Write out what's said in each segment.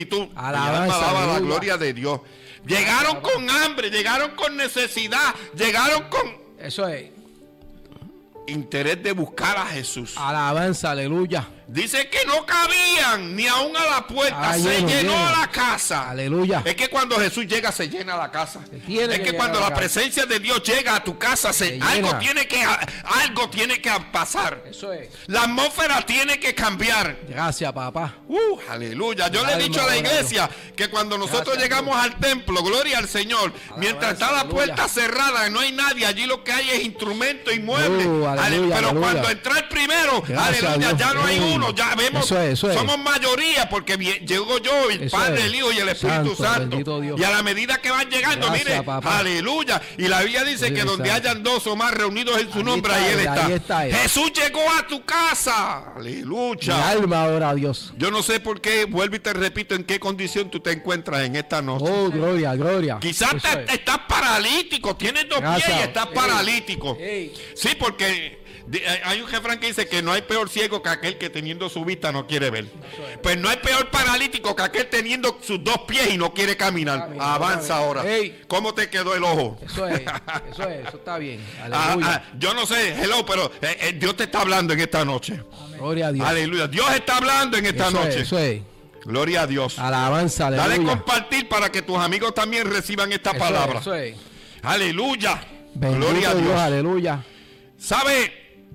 Mi alma alaba la gloria de Dios. Llegaron con hambre, llegaron con necesidad, llegaron con Eso es. interés de buscar a Jesús. Alabanza, aleluya. Dice que no cabían ni aún a la puerta, se llenó la casa. Aleluya. Es que cuando Jesús llega se llena la casa. Es que cuando la presencia de Dios llega a tu casa, algo tiene que pasar. Eso es. La atmósfera tiene que cambiar. Gracias, papá. Aleluya. Yo le he dicho a la iglesia que cuando nosotros llegamos al templo, gloria al Señor, mientras está la puerta cerrada, no hay nadie, allí lo que hay es instrumento y muebles. Pero cuando entra el primero, aleluya, ya no hay uno. Ya vemos, somos mayoría porque llego yo, el Padre, el Hijo y el Espíritu Santo. Y a la medida que van llegando, mire, aleluya. Y la Biblia dice que donde hayan dos o más reunidos en su nombre, ahí Él está. Jesús llegó a tu casa. Aleluya. Mi alma adora a Dios. Yo no sé por qué, vuelvo y te repito, en qué condición tú te encuentras en esta noche. Oh, gloria, gloria. Quizás estás paralítico, tienes dos pies y estás paralítico. Sí, porque hay un refrán que dice que no hay peor ciego que aquel que teniendo su vista no quiere ver. Pues no hay peor paralítico que aquel teniendo sus dos pies y no quiere caminar. Avanza ahora. ¿Cómo te quedó el ojo? Eso está bien. Aleluya. Yo no sé, hello, pero Dios te está hablando en esta noche. Amén. Gloria a Dios. Aleluya. Dios está hablando en esta noche. Eso es. Gloria a Dios. Alabanza, aleluya. Dale compartir para que tus amigos también reciban esta palabra. Eso es. Aleluya. Bendito Gloria a Dios. Aleluya. ¿Sabe?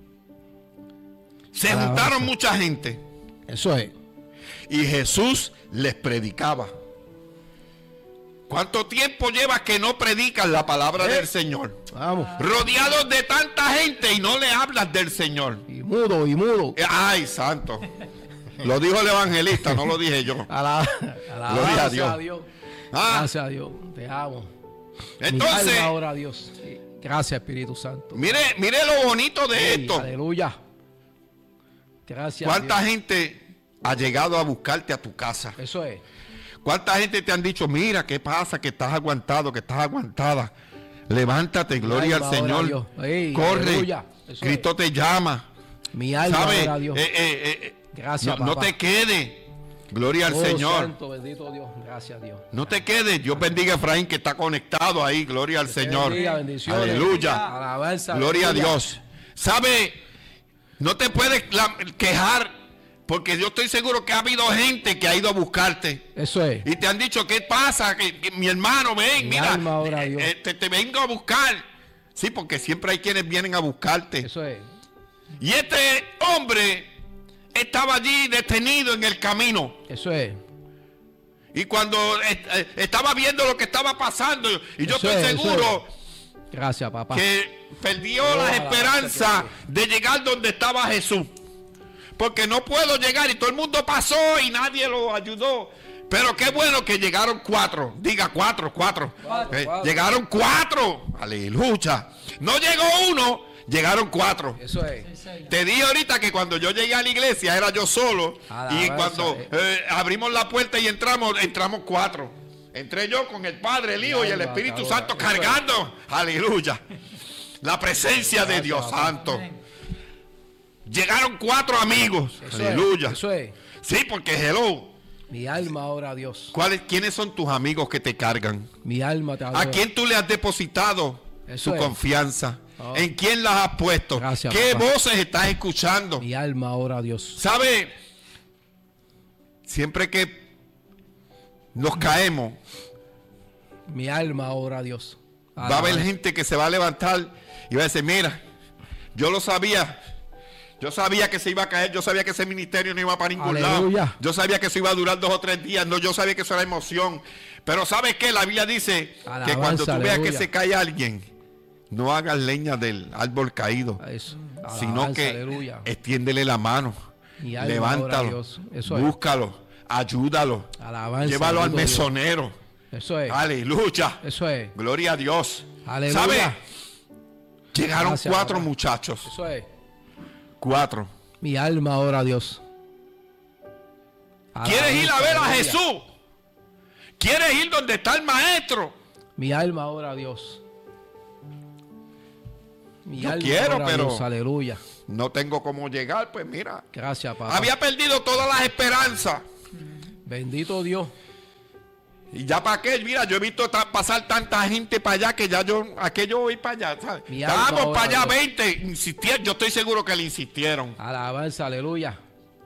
Se juntaron mucha gente. Eso es. Y Jesús les predicaba. ¿Cuánto tiempo llevas que no predicas la palabra del Señor? Vamos. Rodeados de tanta gente y no le hablas del Señor. Y mudo, y mudo. Ay, santo. Lo dijo el evangelista, no lo dije yo. Gloria a Dios. Gracias a Dios. Te amo. Entonces, ahora a Dios. Gracias, Espíritu Santo. Mire lo bonito de esto. Aleluya. Gracias. ¿Cuánta gente ha llegado a buscarte a tu casa? Eso es. ¿Cuánta gente te han dicho, mira, qué pasa, que estás aguantado, que estás aguantada? Levántate, gloria al Señor. Corre, Cristo te llama. Mi alma adora a Dios. Gracias, no te quedes. Gloria al Señor. Santo, bendito Dios. Gracias, Dios. No te quedes. Dios bendiga a Efraín que está conectado ahí. Gloria al Señor. Aleluya. Alabanza. Gloria a Dios. ¿Sabe? No te puedes quejar porque yo estoy seguro que ha habido gente que ha ido a buscarte. Eso es. Y te han dicho, ¿qué pasa? Que mi hermano, ven, mira, te vengo a buscar. Sí, porque siempre hay quienes vienen a buscarte. Eso es. Y este hombre estaba allí detenido en el camino. Eso es. Y cuando estaba viendo lo que estaba pasando, y yo estoy seguro gracias, papá, que perdió la esperanza de llegar donde estaba Jesús. Porque no puedo llegar y todo el mundo pasó y nadie lo ayudó. Pero qué bueno que llegaron 4. Diga 4. Llegaron 4. Aleluya. No llegó 1, llegaron 4. Eso es. Te dije ahorita que cuando yo llegué a la iglesia era yo solo. Y cuando abrimos la puerta y entramos 4. Entré yo con el Padre, el Hijo y el Espíritu Santo cargando. Aleluya. La presencia de Dios Santo. Llegaron 4 amigos. Aleluya. Eso es. Sí, porque hello. Mi alma adora a Dios. ¿Quiénes son tus amigos que te cargan? Mi alma te adora. ¿A quién tú le has depositado tu confianza? ¿En quién las has puesto? Gracias, ¿Qué papá. voces estás escuchando? Mi alma adora a Dios. ¿Sabe? Siempre que nos caemos, mi alma adora a Dios. Va a haber gente que se va a levantar y va a decir, mira, yo lo sabía. Yo sabía que se iba a caer, yo sabía que ese ministerio no iba para ningún lado. Yo sabía que eso iba a durar 2 o 3 días, no, yo sabía que eso era emoción. Pero ¿sabes qué? La Biblia dice que cuando tú veas que se cae alguien, no hagas leña del árbol caído, sino que extiéndele la mano, levántalo, búscalo, ayúdalo, llévalo al mesonero. Eso es. Aleluya. Eso es. Gloria a Dios. Aleluya. ¿Sabes? Llegaron 4 muchachos. Eso es. 4. Mi alma adora a Dios. ¿Quieres ir a ver a Jesús? ¿Quieres ir donde está el maestro? Mi alma adora a Dios. Yo quiero, pero Dios. Aleluya. No tengo cómo llegar, pues mira. Gracias, papá. Había perdido todas las esperanzas. Bendito Dios. Y ya para qué, mira, yo he visto pasar tanta gente para allá que ya aquello voy para allá, ¿sabes? Vamos para allá, 20. Insistieron, yo estoy seguro que le insistieron. Alabanza, aleluya.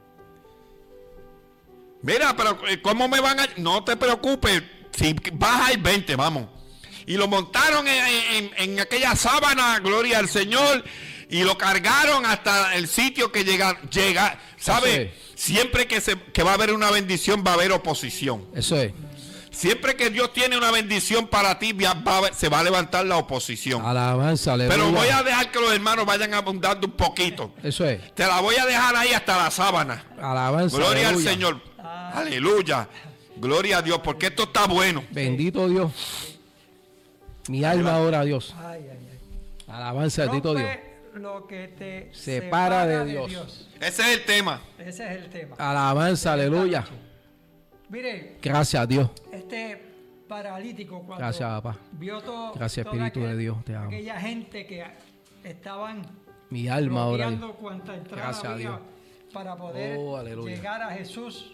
Mira, pero ¿cómo me van a...? No te preocupes, si vas a ir 20, vamos. Y lo montaron en aquella sábana, gloria al Señor, y lo cargaron hasta el sitio que llega, ¿sabe? Siempre que va a haber una bendición, va a haber oposición. Eso es. Siempre que Dios tiene una bendición para ti, se va a levantar la oposición. Alabanza, aleluya. Pero voy a dejar que los hermanos vayan abundando un poquito. Eso es. Te la voy a dejar ahí hasta la sábana. Alabanza, gloria aleluya. al Señor. Aleluya. Gloria a Dios, porque esto está bueno. Bendito Dios. Mi alma ora a Dios. Ay, ay, ay. Alabanza, bendito Dios. Lo que te separa de Dios. Ese es el tema. Ese es el tema. Alabanza, aleluya. Mire, Gracias a Dios. este paralítico cuando Gracias, papá. vio Gracias, Espíritu de Dios, te amo. aquella gente que estaban Mi alma ora a Dios. bloqueando cuanta entrada Gracias a había Dios. para poder Aleluya. llegar a Jesús.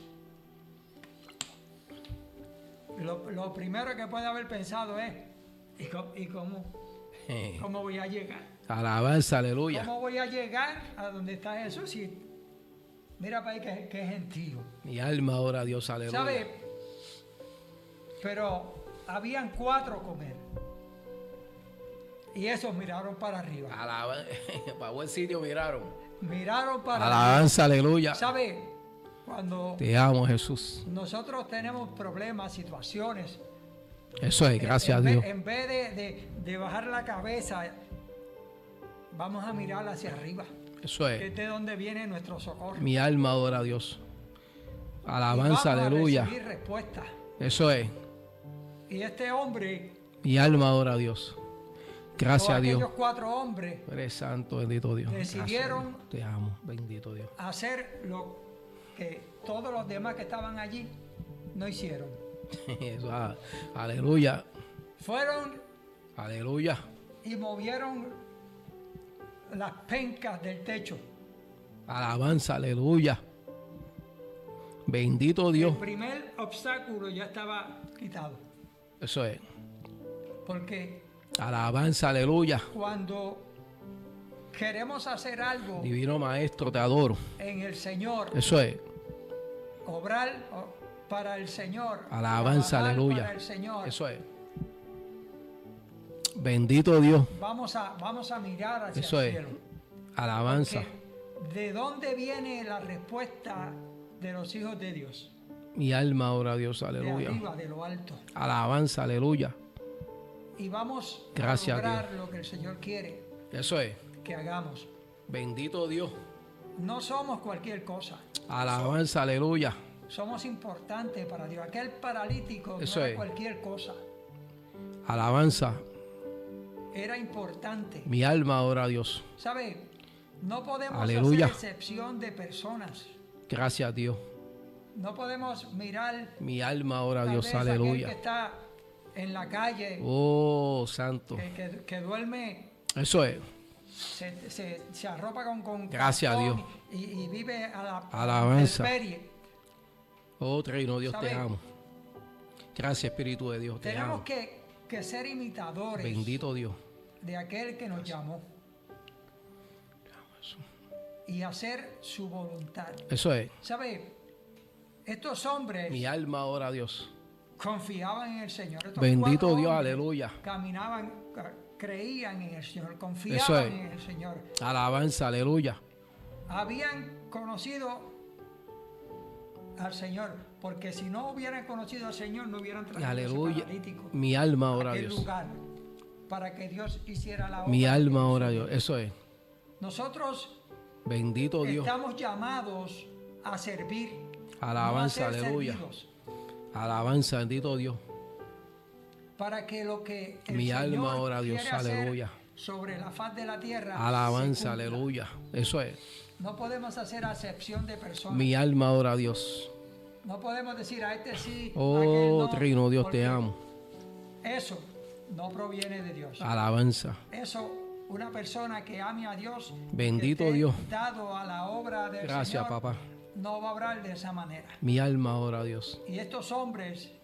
Lo primero que puede haber pensado es ¿y cómo voy a llegar? Alabanza, aleluya. ¿Cómo voy a llegar a donde está Jesús? Y mira para ahí que gentío. Mi alma ora a Dios, aleluya. ¿Sabe? Pero habían 4 con él. Y esos miraron para arriba. Para buen sitio miraron. Miraron para Alabanza, aleluya. ¿Sabe? Cuando Te amo, Jesús. nosotros tenemos problemas, situaciones, Eso es, gracias a Dios. en vez de bajar la cabeza, vamos a mirar hacia arriba. Eso Que es. es de donde viene nuestro socorro. Mi alma adora a Dios. Y Alabanza, vamos aleluya. a recibir respuesta. Eso es. Y este hombre, Mi alma adora a Dios. Gracias a Dios. aquellos 4 hombres, Eres santo, bendito Dios. decidieron Gracias a Dios. Te amo, bendito Dios. hacer lo que todos los demás que estaban allí no hicieron. Eso, aleluya. Fueron Aleluya. y movieron las pencas del techo. Alabanza, aleluya. Bendito Dios. El primer obstáculo ya estaba quitado. Eso es. Porque Alabanza, aleluya. cuando queremos hacer algo Divino Maestro, te adoro. en el Señor, Eso es. obrar para el Señor, Alabanza, trabajar aleluya. para el Señor, Eso es. Bendito Dios. vamos a mirar hacia Eso el es. cielo. Alabanza. Porque ¿de dónde viene la respuesta de los hijos de Dios? Mi alma ora a Dios, De aleluya. arriba, de lo alto. Alabanza, aleluya. Y vamos Gracias a a lograr lo que el Señor quiere Eso es. que hagamos. Bendito Dios. No somos cualquier cosa. Alabanza, aleluya. Somos importantes para Dios. Aquel paralítico Eso no era es. cualquier cosa. Alabanza. Era importante. Mi alma ora a Dios. ¿Sabe? No podemos Aleluya. hacer excepción de personas. Gracias a Dios. No podemos mirar Mi alma ora a tal Dios, vez aquel que aleluya. está en la calle, Oh, santo. que duerme, Eso es. se arropa con Gracias a cartón Dios. y vive a la Alabanza. intemperie. Oh, Reino, Dios te ¿Sabe? amo. Gracias, Espíritu de Dios, te Tenemos amo. que ser imitadores Bendito Dios. de aquel que nos llamó y hacer su voluntad. Eso es. ¿Sabe? Estos hombres Mi alma ora a Dios. confiaban en el Señor. Estos Bendito 4 Dios, hombres aleluya. caminaban, creían en el Señor, Eso confiaban es. en el Señor. Alabanza, aleluya. Habían conocido al Señor, porque si no hubieran conocido al Señor, no hubieran traído ese Aleluya. paralítico Mi alma a ora a aquel Dios. lugar para que Dios hiciera la obra. Mi que alma hizo. ora a Dios. Eso es. Nosotros Bendito Dios. estamos llamados a servir. Alabanza, no a ser aleluya. servidos, Alabanza, bendito Dios. para que lo que el Mi Señor alma ora a Dios, quiere hacer aleluya. sobre la faz de la tierra. Alabanza, se cumpla. aleluya. Eso es. No podemos hacer acepción de personas. Mi alma ora a Dios. No podemos decir a este sí, a Oh, aquel no, Trino, Dios porque te amo. Eso no proviene de Dios. Alabanza. Eso, una persona que ame a Dios, Bendito que esté Dios. dado a la obra del Gracias, Señor, papá. no va a obrar de esa manera. Mi alma ora a Dios. Y estos hombres